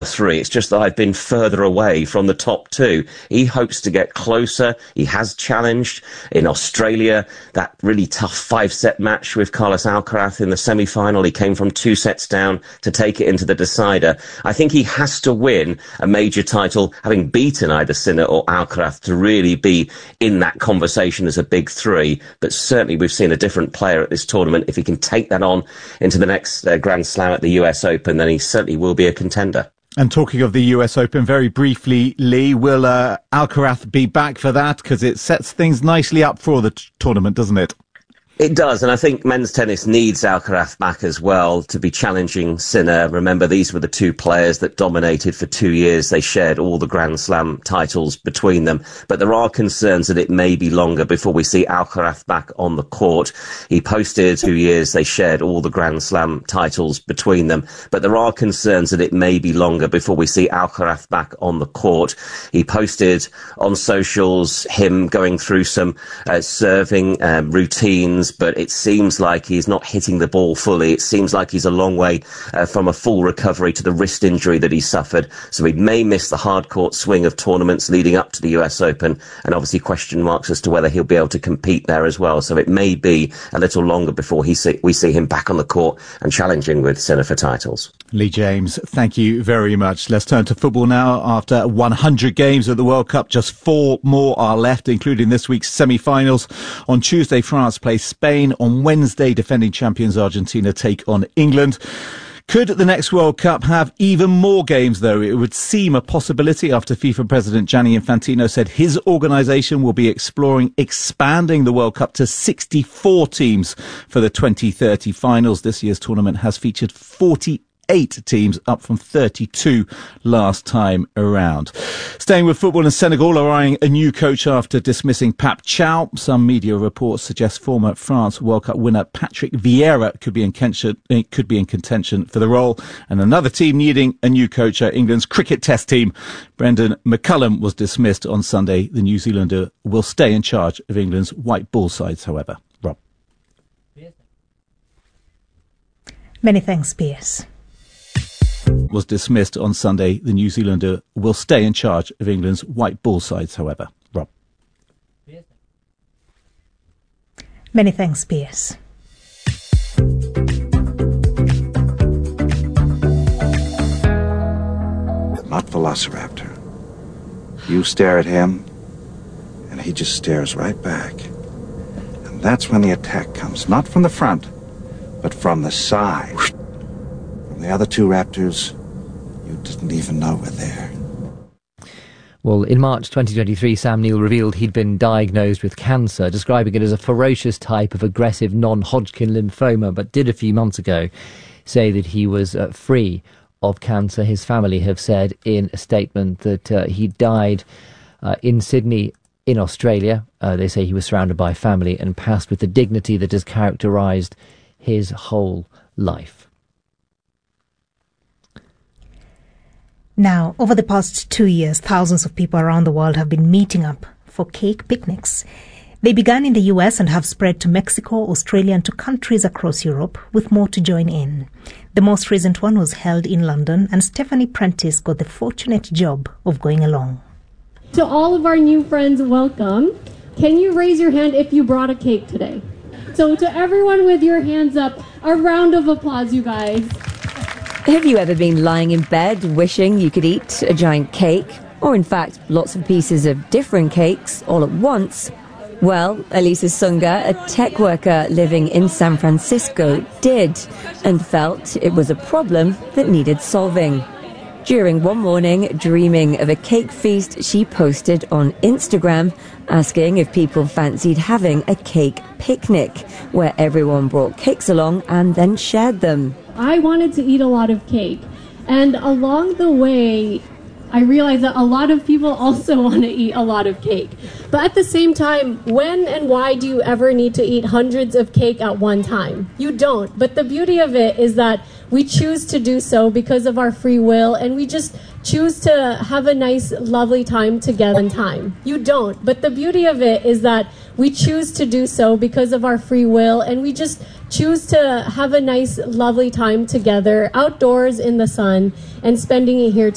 three. It's just that I've been further away from the top two. He hopes to get closer. He has challenged in Australia, that really tough 5-set match with Carlos Alcaraz in the semi-final. He came from 2 sets down to take it into the decider. I think he has to win a major title, having beaten either Sinner or Alcaraz, to really be in that conversation as a big three. But certainly we've seen a different player at this tournament. If he can take that on into the next Grand Slam at the US Open, then he certainly will be a contender. And talking of the US Open, very briefly, Lee, will Alcaraz be back for that? Because it sets things nicely up for the tournament, doesn't it? It does, and I think men's tennis needs Alcaraz back as well to be challenging Sinner. Remember, these were the two players that dominated for 2 years. They shared all the Grand Slam titles between them. But there are concerns that it may be longer before we see Alcaraz back on the court. He posted 2 years. They shared all the Grand Slam titles between them. But there are concerns that it may be longer before we see Alcaraz back on the court. He posted on socials him going through some serving routines, but it seems like he's not hitting the ball fully. It seems like he's a long way from a full recovery to the wrist injury that he suffered. So he may miss the hard court swing of tournaments leading up to the US Open, and obviously question marks as to whether he'll be able to compete there as well. So it may be a little longer before we see him back on the court and challenging with Sinner for titles. Lee James, thank you very much. Let's turn to football now. After 100 games at the World Cup, just 4 more are left, including this week's semi-finals. On Tuesday, France plays Spain. On Wednesday, defending champions Argentina take on England. Could the next World Cup have even more games, though? It would seem a possibility after FIFA President Gianni Infantino said his organisation will be exploring expanding the World Cup to 64 teams for the 2030 finals. This year's tournament has featured 48 teams, up from 32 last time around. Staying with football, in Senegal are eyeing a new coach after dismissing Pape Thiaw. Some media reports suggest former France World Cup winner Patrick Vieira could be in contention for the role. And another team needing a new coach, England's cricket test team. Brendan McCullum was dismissed on Sunday. The New Zealander will stay in charge of England's white ball sides, however. Rob. Many thanks, Piers. Was dismissed on Sunday. The New Zealander will stay in charge of England's white ball sides, however. Rob. Many thanks, Piers. Not Velociraptor. You stare at him, and he just stares right back. And that's when the attack comes, not from the front, but from the side. From the other 2 raptors, you didn't even know were there. Well, in March 2023, Sam Neill revealed he'd been diagnosed with cancer, describing it as a ferocious type of aggressive non-Hodgkin lymphoma, but did a few months ago say that he was free of cancer. His family have said in a statement that he died in Sydney in Australia. They say he was surrounded by family and passed with the dignity that has characterised his whole life. Now, over the past 2 years, thousands of people around the world have been meeting up for cake picnics. They began in the US and have spread to Mexico, Australia and to countries across Europe, with more to join in. The most recent one was held in London, and Stephanie Prentice got the fortunate job of going along. To all of our new friends, welcome. Can you raise your hand if you brought a cake today? So to everyone with your hands up, a round of applause, you guys. Have you ever been lying in bed wishing you could eat a giant cake? Or in fact, lots of pieces of different cakes all at once? Well, Elisa Sunga, a tech worker living in San Francisco, did, and felt it was a problem that needed solving. During one morning, dreaming of a cake feast, she posted on Instagram, asking if people fancied having a cake picnic, where everyone brought cakes along and then shared them. I wanted to eat a lot of cake, and along the way, I realized that a lot of people also want to eat a lot of cake. But at the same time, when and why do you ever need to eat hundreds of cake at one time? You don't. But the beauty of it is that we choose to do so because of our free will, and we just choose to have a nice, lovely time together in time. You don't. But the beauty of it is that we choose to do so because of our free will, and we just choose to have a nice, lovely time together outdoors in the sun and spending it here